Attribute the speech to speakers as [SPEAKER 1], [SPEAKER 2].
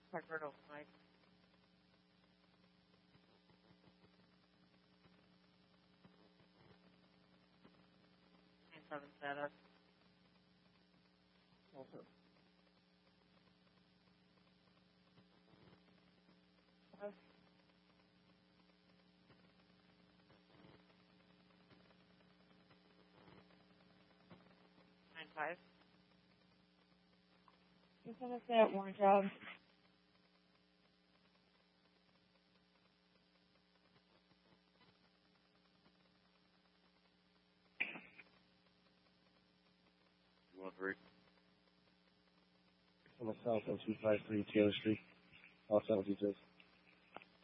[SPEAKER 1] Hartford overnight. 9-7 status.
[SPEAKER 2] Also.
[SPEAKER 1] 9-5.
[SPEAKER 3] Just want to say at one job.
[SPEAKER 2] On the south on 253 Taylor Street. All 7 details.